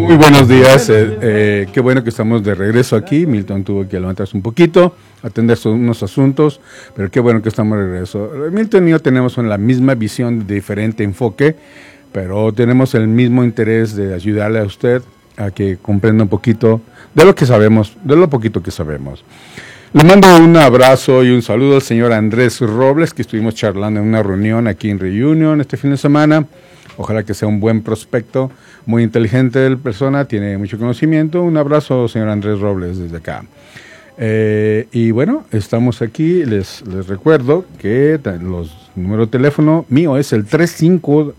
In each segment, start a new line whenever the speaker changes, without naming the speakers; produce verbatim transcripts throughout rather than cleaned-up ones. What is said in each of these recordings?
Muy buenos días, eh, eh, qué bueno que estamos de regreso aquí. Milton tuvo que levantarse un poquito, atender unos asuntos, pero qué bueno que estamos de regreso. Milton y yo tenemos la misma visión de diferente enfoque, pero tenemos el mismo interés de ayudarle a usted a que comprenda un poquito de lo que sabemos, de lo poquito que sabemos. Le mando un abrazo y un saludo al señor Andrés Robles, que estuvimos charlando en una reunión aquí en Reunion este fin de semana. Ojalá que sea un buen prospecto, muy inteligente de persona, tiene mucho conocimiento. Un abrazo, señor Andrés Robles, desde acá. Eh, y bueno, estamos aquí. Les, les recuerdo que los número de teléfono mío es el tres cinco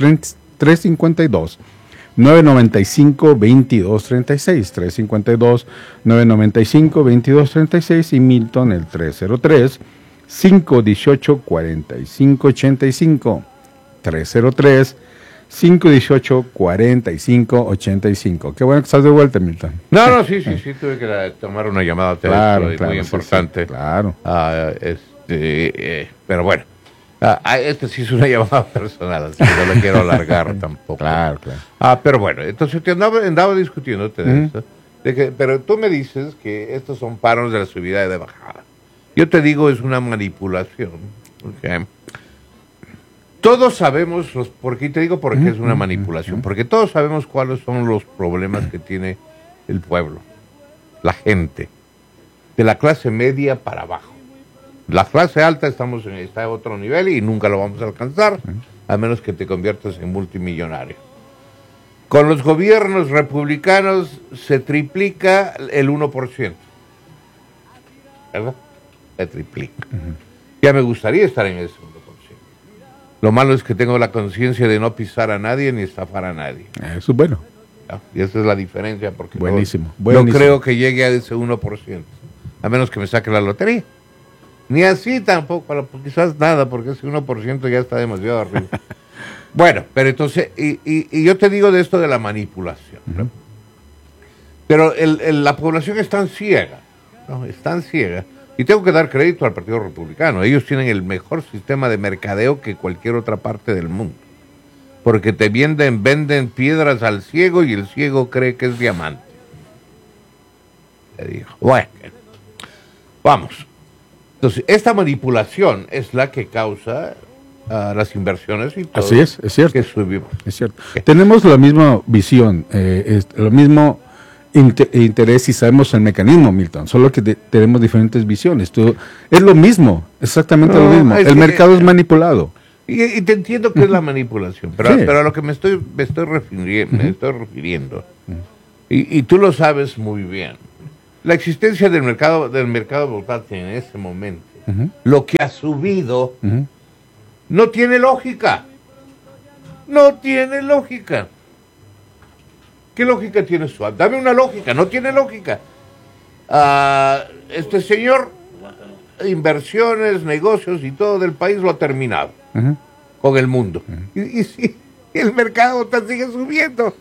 dos, nueve nueve cinco, veintidós treinta y seis, tres cinco dos, nueve nueve cinco, veintidós treinta y seis y Milton el tres cero tres, cinco uno ocho, cuatro cinco ocho cinco, tres cero tres, cinco uno ocho, cuatro cinco ocho cinco. Qué bueno que estás de vuelta, Milton.
No, no, sí, sí, sí, tuve que tomar una llamada
claro,
muy
claro,
importante.
Sí, sí, claro.
Uh, este, eh, pero bueno, uh, este sí es una llamada personal, así que no la quiero alargar tampoco.
Claro, claro.
Ah, pero bueno, entonces te andaba, andaba discutiéndote de uh-huh. eso, de que, pero tú me dices que estos son paros de la subida y de bajada. Yo te digo, es una manipulación, ¿ok? Todos sabemos, los, porque te digo por qué es una manipulación, porque todos sabemos cuáles son los problemas que tiene el pueblo, la gente, de la clase media para abajo. La clase alta estamos en, está a otro nivel y nunca lo vamos a alcanzar, a menos que te conviertas en multimillonario. Con los gobiernos republicanos se triplica el uno por ciento, ¿verdad? Se triplica. Uh-huh. Ya me gustaría estar en ese uno por ciento. Lo malo es que tengo la conciencia de no pisar a nadie ni estafar a nadie.
Eso es bueno.
¿No? Y esa es la diferencia, porque
buenísimo,
no,
buenísimo.
no creo que llegue a ese uno por ciento, a menos que me saque la lotería. Ni así tampoco, quizás nada, porque ese uno por ciento ya está demasiado arriba. Bueno, pero entonces, y, y, y yo te digo de esto de la manipulación, ¿no? Uh-huh. Pero el, el, la población es tan ciega, ¿no? Es tan ciega. Y tengo que dar crédito al Partido Republicano. Ellos tienen el mejor sistema de mercadeo que cualquier otra parte del mundo. Porque te venden, venden piedras al ciego y el ciego cree que es diamante. Le digo, bueno, vamos. Entonces, esta manipulación es la que causa uh, las inversiones y todo.
Así es, es cierto.
Que subimos.
Es cierto. ¿Qué? Tenemos la misma visión, eh, es, lo mismo Inter- interés y sabemos el mecanismo, Milton, solo que de- tenemos diferentes visiones. Tú, es lo mismo, exactamente no, lo mismo. El que, mercado es manipulado.
Y, y te entiendo que uh-huh. es la manipulación, pero, sí. pero a lo que me estoy, me estoy, refiri- uh-huh. me estoy refiriendo, uh-huh. y, y tú lo sabes muy bien, la existencia del mercado del mercado voltátil en ese momento, uh-huh. lo que ha subido, uh-huh. no tiene lógica. No tiene lógica. ¿Qué lógica tiene Swap? Dame una lógica, no tiene lógica. Uh, este señor, inversiones, negocios y todo del país lo ha terminado uh-huh. con el mundo. Uh-huh. Y, y, y el mercado sigue subiendo.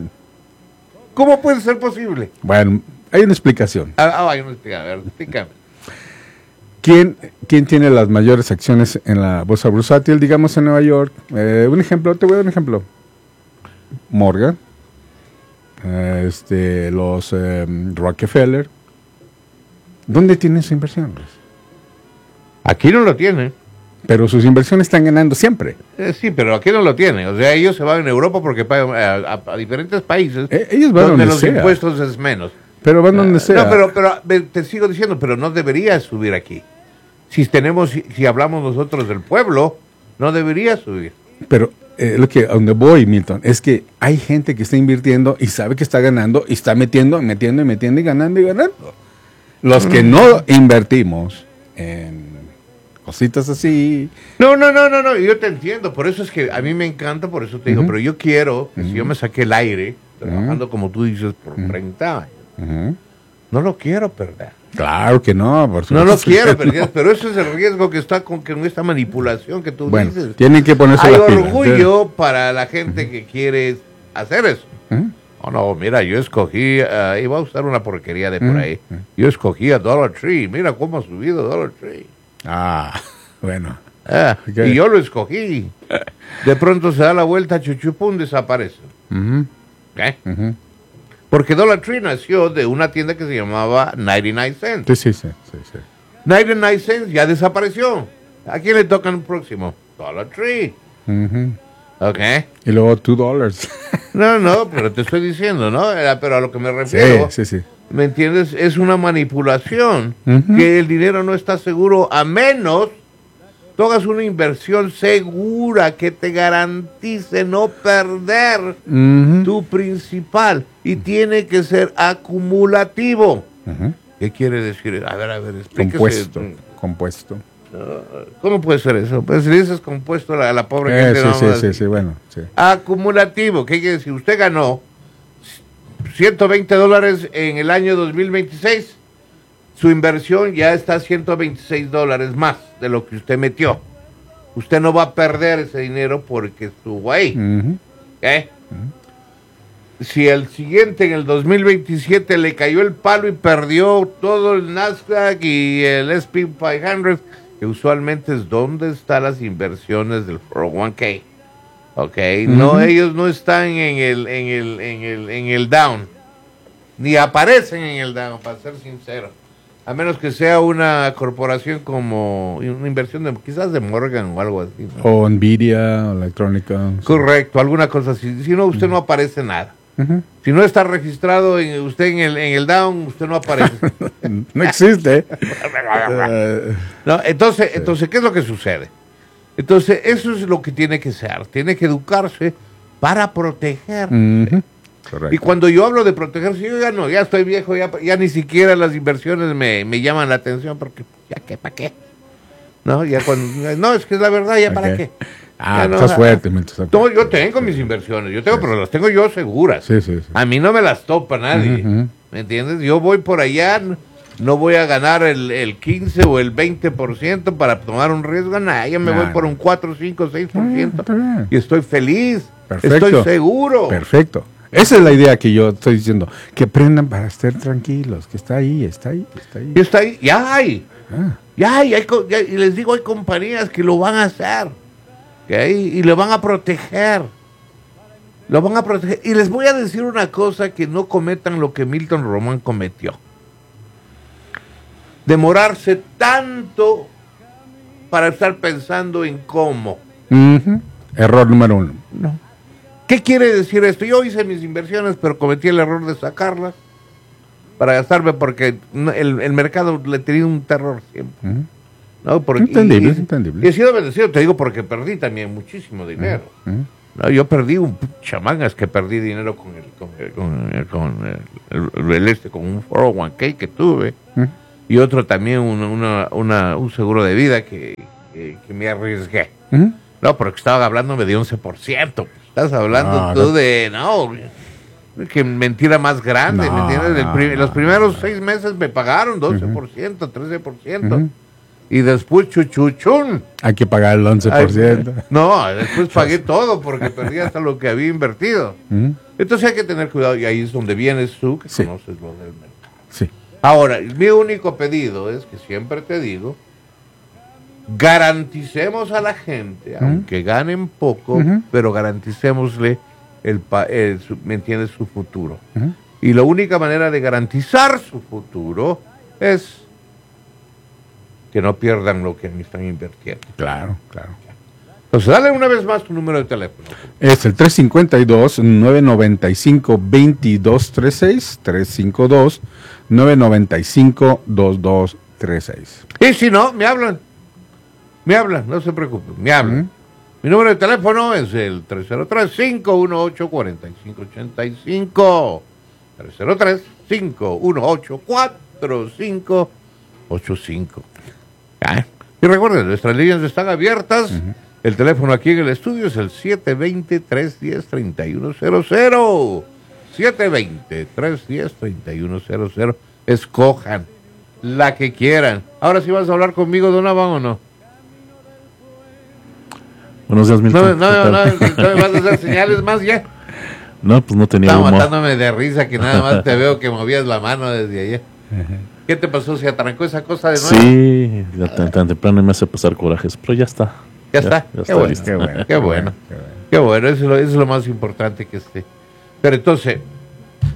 ¿Cómo puede ser posible?
Bueno, hay una explicación.
Ah, ah hay una explicación. A ver, explícame.
¿Quién, ¿Quién tiene las mayores acciones en la bolsa bursátil, digamos, en Nueva York? Eh, un ejemplo, te voy a dar un ejemplo. Morgan. Uh, este, los um, Rockefeller. ¿Dónde tienen sus inversiones?
Aquí no lo tienen.
Pero sus inversiones están ganando siempre.
Eh, sí, pero aquí no lo tienen. O sea, ellos se van en Europa porque pagan a, a, a diferentes países
eh, ellos van
donde,
donde
los
sea.
impuestos es menos.
Pero van donde
uh,
sea.
No, pero, pero te sigo diciendo, pero no debería subir aquí. Si tenemos, si, si hablamos nosotros del pueblo, no debería subir.
Pero eh, lo que a donde voy, Milton, es que hay gente que está invirtiendo y sabe que está ganando y está metiendo, metiendo y metiendo y ganando y ganando. Los que no invertimos en cositas así.
No, no, no, no, no, yo te entiendo, por eso es que a mí me encanta, por eso te digo, uh-huh. pero yo quiero, que uh-huh. si yo me saqué el aire, trabajando uh-huh. como tú dices, por uh-huh. treinta años, uh-huh. no lo quiero perder.
Claro que no, por supuesto.
No lo quiero perder, no. Pero ese es el riesgo que está con, con esta manipulación que tú
bueno,
dices.
Tienen que ponerse
Hay
la
orgullo
pila.
para la gente uh-huh. que quiere hacer eso. Uh-huh. Oh, no, mira, yo escogí, uh, iba a usar una porquería de por uh-huh. ahí. Yo escogí a Dollar Tree, mira cómo ha subido Dollar Tree.
Ah, bueno.
Ah, okay. Y yo lo escogí. De pronto se da la vuelta, chuchupum, desaparece.
Uh-huh.
¿Qué? Uh-huh. Porque Dollar Tree nació de una tienda que se llamaba noventa y nueve cents.
Sí, sí, sí, sí, sí.
noventa y nueve cents ya desapareció. ¿A quién le toca el próximo? Dollar Tree.
Uh-huh.
¿Ok?
Y luego two dollars.
No, no, pero te estoy diciendo, ¿no? Pero a lo que me refiero,
sí, sí, sí.
¿me entiendes? Es una manipulación,
Uh-huh.
que el dinero no está seguro a menos tú hagas una inversión segura que te garantice no perder
Uh-huh.
tu principal, y tiene que ser acumulativo.
Uh-huh.
¿Qué quiere decir? A ver, a ver, explíquese.
Compuesto, compuesto.
¿Cómo puede ser eso? Pues si dices compuesto a la, a la pobre
Eh,
gente.
sí,
no,
sí,
no,
sí, sí, bueno, sí.
Acumulativo, ¿qué quiere decir? Usted ganó ciento veinte dólares en el año dos mil veintiséis, su inversión ya está a ciento veintiséis dólares más de lo que usted metió. Usted no va a perder ese dinero porque estuvo ahí.
Uh-huh.
¿Eh? Uh-huh. Si el siguiente, en el dos mil veintisiete, le cayó el palo y perdió todo el Nasdaq y el ese and pe quinientos, que usualmente es donde están las inversiones del cuatro oh one k. Ok, uh-huh. No, ellos no están en el, en el, en el, en el down, ni aparecen en el down, para ser sincero, a menos que sea una corporación como una inversión de, quizás de Morgan o algo así, ¿no?
O Nvidia, o Electrónica.
Correcto, alguna cosa así. Si no, usted uh-huh. no aparece nada. Uh-huh. Si no está registrado en, usted en el, en el down, usted no aparece.
No existe.
No, entonces, entonces, ¿qué es lo que sucede? Entonces, eso es lo que tiene que ser. Tiene que educarse para proteger.
Uh-huh. Correcto.
Y cuando yo hablo de protegerse, yo ya no, ya estoy viejo, ya, ya ni siquiera las inversiones me, me llaman la atención, porque ya qué, ¿para qué? No, ya cuando, no, es que es la verdad, ya para
okay.
qué.
Ah,
no,
estás fuerte. Estás
no, yo tengo mis inversiones, yo tengo, sí. Pero las tengo yo seguras.
Sí, sí, sí.
A mí no me las topa nadie, uh-huh. ¿Me entiendes? Yo voy por allá, no voy a ganar el, el quince o el veinte por ciento para tomar un riesgo, nada, yo me nah. voy por un cuatro, cinco, seis por ciento uh-huh. Y estoy feliz, perfecto. Estoy seguro.
Perfecto. Esa es la idea que yo estoy diciendo, que aprendan para estar tranquilos, que está ahí, está ahí, está ahí.
Y está ahí, ya hay, ah. ya hay, hay ya, y les digo, hay compañías que lo van a hacer, ¿okay? Y lo van a proteger, lo van a proteger. Y les voy a decir una cosa, que no cometan lo que Milton Román cometió. Demorarse tanto para estar pensando en cómo.
Uh-huh. Error número uno.
No. ¿Qué quiere decir esto? Yo hice mis inversiones, pero cometí el error de sacarlas para gastarme, porque el, el mercado le tenía un terror siempre. Uh-huh. ¿No? Porque,
entendible,
y,
es entendible.
Y he sido bendecido, te digo, porque perdí también muchísimo dinero. Uh-huh. ¿No? Yo perdí un chamangas que perdí dinero con el, con el, con el, con el, el, el este, con un cuatro oh one k que tuve, uh-huh. Y otro también una, una, una, un seguro de vida que, que, que me arriesgué. Uh-huh. No, porque estaba hablándome de once por ciento. Estás hablando no, tú no. de, no, que mentira más grande, no, ¿me entiendes? El prim- no, los primeros no. seis meses me pagaron doce por ciento, uh-huh. trece por ciento. Uh-huh. Y después chuchuchun.
Hay que pagar el once por ciento.
Ay, no, después pagué todo porque perdí hasta lo que había invertido. Uh-huh. Entonces hay que tener cuidado, y ahí es donde vienes tú, que sí. conoces lo del mercado.
Sí.
Ahora, mi único pedido es que siempre te digo, garanticemos a la gente, uh-huh. aunque ganen poco, uh-huh. pero garanticémosle el, el su, ¿me entiendes? Su futuro. Uh-huh. Y la única manera de garantizar su futuro es que no pierdan lo que están invirtiendo.
Claro, claro.
Entonces, dale una vez más tu número de teléfono.
Es el tres cinco dos, nueve nueve cinco, dos dos tres seis, tres cinco dos, nueve nueve cinco, dos dos tres seis.
Y si no, me hablan. Me hablan, no se preocupen, me hablan. Uh-huh. Mi número de teléfono es el tres cero tres, cinco uno ocho, cuatro cinco ocho cinco. tres cero tres, cinco uno ocho, cuatro cinco ocho cinco. ¿Ah? Y recuerden, nuestras líneas están abiertas. Uh-huh. El teléfono aquí en el estudio es el siete dos cero, tres uno cero, tres uno cero cero. siete dos cero, tres uno cero, tres uno cero cero. Escojan la que quieran. Ahora sí vas a hablar conmigo, Donovan, ¿o no?
Buenos días, Milton.
No, no, no, no, no me vas a hacer señales más ya.
No, pues no tenía
Estaba
humor.
matándome de risa que nada más te veo que movías la mano desde allá. ¿Qué te pasó? ¿Se atrancó esa cosa de nuevo?
Sí, ya tan, tan temprano me hace pasar corajes, pero ya está.
¿Ya, ya está?
Ya
qué,
está
bueno,
listo.
qué bueno, qué bueno, qué bueno. Eso es, lo, eso es lo más importante que esté. Pero entonces,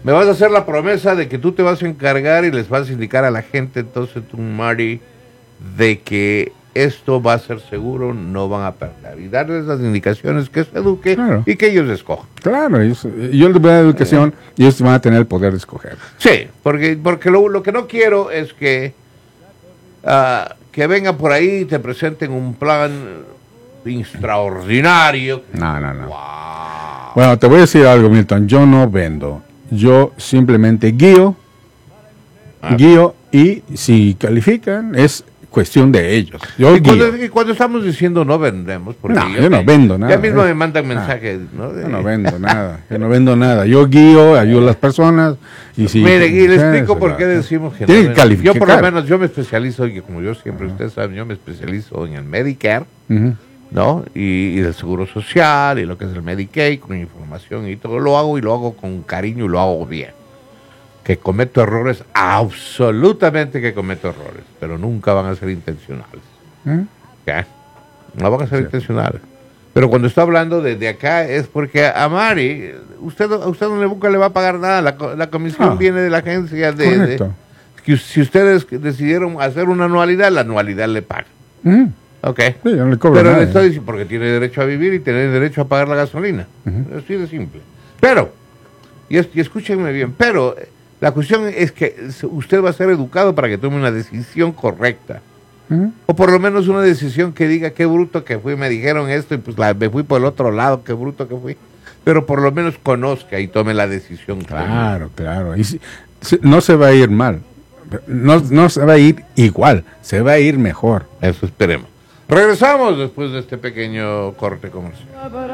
me vas a hacer la promesa de que tú te vas a encargar y les vas a indicar a la gente, entonces tú, Marty, de que esto va a ser seguro, no van a perder. Y darles las indicaciones que se eduque claro. y que ellos escojan.
Claro, ellos, yo les voy a dar educación eh. y ellos van a tener el poder de escoger.
Sí, porque, porque lo, lo que no quiero es que, uh, que vengan por ahí y te presenten un plan extraordinario.
No, no, no.
Wow.
Bueno, te voy a decir algo, Milton. Yo no vendo. Yo simplemente guío, ah. guío y si califican es cuestión de ellos. Yo
y, cuando, y cuando estamos diciendo no vendemos, porque
no,
yo,
yo no
me,
vendo nada.
Ya mismo
eh.
me mandan mensajes.
Ah,
¿no?
Yo no vendo nada. Yo no vendo nada. Yo guío, ayudo a las personas y si.
Mire, y le explico por qué decimos que
tiene
no
que calificar.
Yo por lo menos yo me especializo, y como yo siempre uh-huh. ustedes saben, yo me especializo en el Medicare, uh-huh. ¿no? Y, y el Seguro Social y lo que es el Medicaid con información y todo lo hago y lo hago con cariño y lo hago bien. Que cometo errores, absolutamente que cometo errores, pero nunca van a ser intencionales. ¿Eh? ¿Qué? No van a ser sí. intencionales. Pero cuando estoy hablando desde acá es porque a Mari, usted, a usted no le, nunca le va a pagar nada, la, la comisión ah, viene de la agencia de, de que si ustedes decidieron hacer una anualidad, la anualidad le paga. ¿Mm? Ok. Sí, yo no le cobro pero nada, le estoy diciendo, porque tiene derecho a vivir y tiene derecho a pagar la gasolina. Uh-huh. Así de simple. Pero, y, es, y escúchenme bien, pero la cuestión es que usted va a ser educado para que tome una decisión correcta. Uh-huh. O por lo menos una decisión que diga qué bruto que fui, me dijeron esto y pues la, me fui por el otro lado, qué bruto que fui. Pero por lo menos conozca y tome la decisión.
Claro, claro. Y si, si, no se va a ir mal. No, no se va a ir igual, se va a ir mejor.
Eso esperemos. Regresamos después de este pequeño corte comercial.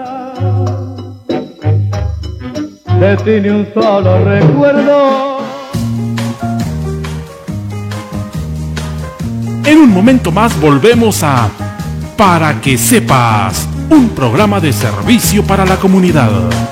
Detiene un solo recuerdo.
En un momento más volvemos a Para que sepas, un programa de servicio para la comunidad.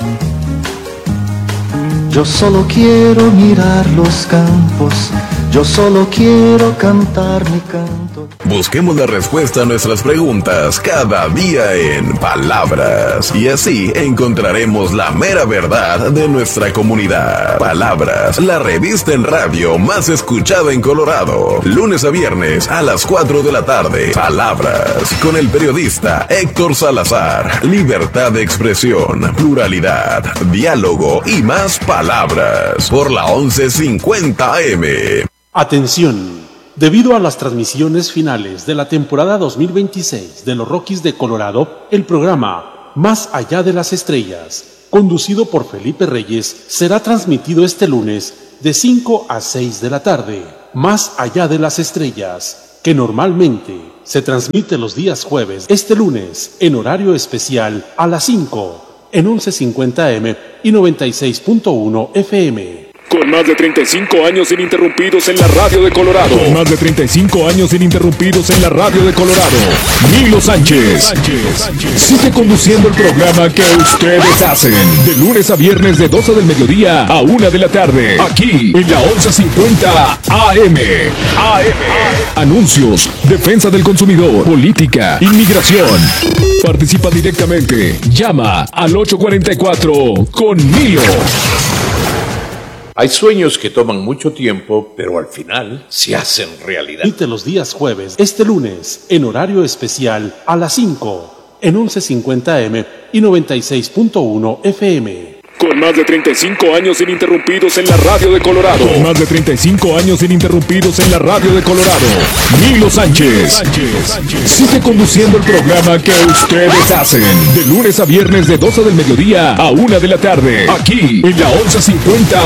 Yo solo quiero mirar los campos, yo solo quiero cantar mi canto.
Busquemos la respuesta a nuestras preguntas cada día en Palabras. Y así encontraremos la mera verdad de nuestra comunidad. Palabras, la revista en radio más escuchada en Colorado. Lunes a viernes a las cuatro de la tarde. Palabras, con el periodista Héctor Salazar. Libertad de expresión, pluralidad, diálogo y más palabras. Por la once cincuenta A M.
Atención. Debido a las transmisiones finales de la temporada dos mil veintiséis de los Rockies de Colorado, el programa Más Allá de las Estrellas, conducido por Felipe Reyes, será transmitido este lunes de cinco a seis de la tarde. Más Allá de las Estrellas, que normalmente se transmite los días jueves, este lunes en horario especial a las cinco en once cincuenta A M y noventa y seis punto uno F M.
Con más de treinta y cinco años ininterrumpidos en la radio de Colorado. Con más de treinta y cinco años ininterrumpidos en la radio de Colorado. Milo Sánchez. Sánchez. Sánchez. Sigue conduciendo el programa que ustedes hacen. De lunes a viernes de doce del mediodía a una de la tarde. Aquí en la once cincuenta A M. A M. Anuncios, defensa del consumidor, política, inmigración. Participa directamente. Llama al ocho cuatro cuatro con Milo.
Hay sueños que toman mucho tiempo, pero al final se hacen realidad.
Transmite los días jueves, este lunes, en horario especial a las cinco, en once cincuenta A M y noventa y seis punto uno F M.
Con más de treinta y cinco años ininterrumpidos en la radio de Colorado. Con más de treinta y cinco años ininterrumpidos en la radio de Colorado. Milo Sánchez. Sánchez. Sánchez. Sigue conduciendo el programa que ustedes hacen. De lunes a viernes de doce del mediodía a una de la tarde. Aquí en la once cincuenta